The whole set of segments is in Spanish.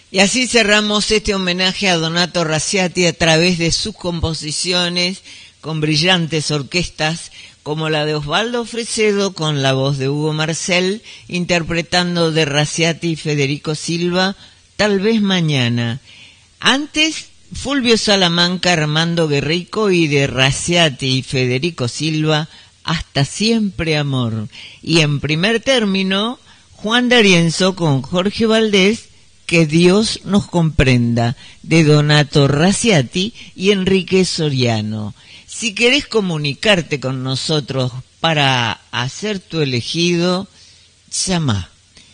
Y así cerramos este homenaje a Donato Raziati a través de sus composiciones con brillantes orquestas, como la de Osvaldo Fresedo con la voz de Hugo Marcel, interpretando de Raziati y Federico Silva, Tal vez mañana. Antes, Fulvio Salamanca, Armando Guerrico, y de Raziati y Federico Silva, Hasta siempre amor. Y en primer término, Juan D'Arienzo con Jorge Valdés, Que Dios nos comprenda, de Donato Raziati y Enrique Soriano. Si querés comunicarte con nosotros para hacer tu elegido, llama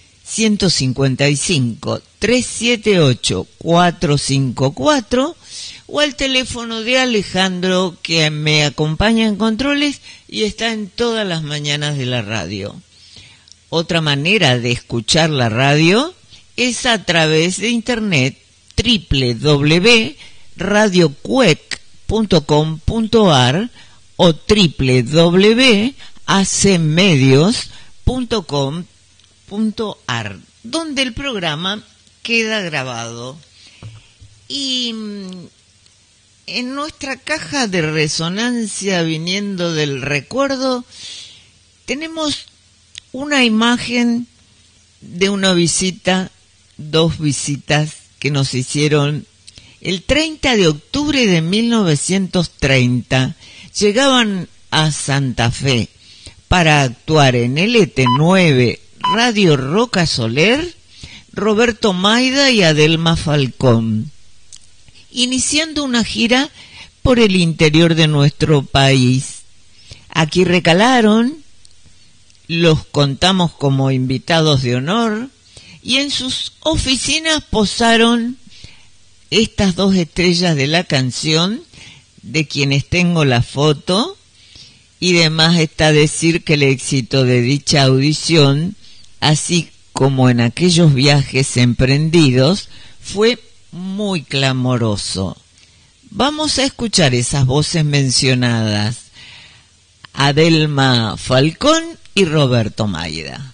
155-378-454 o al teléfono de Alejandro, que me acompaña en controles y está en todas las mañanas de la radio. Otra manera de escuchar la radio es a través de internet, www.radiocuec.com.ar o www.acmedios.com.ar, donde el programa queda grabado. Y en nuestra caja de resonancia, viniendo del recuerdo, tenemos una imagen de una visita, dos visitas que nos hicieron el 30 de octubre de 1930. Llegaban a Santa Fe para actuar en LT9 Radio Roca Soler, Roberto Maida y Adelma Falcón, iniciando una gira por el interior de nuestro país. Aquí recalaron, los contamos como invitados de honor, y en sus oficinas posaron estas dos estrellas de la canción, de quienes tengo la foto, y demás está decir que el éxito de dicha audición, así como en aquellos viajes emprendidos, fue muy clamoroso. Vamos a escuchar esas voces mencionadas, Adelma Falcón y Roberto Maida.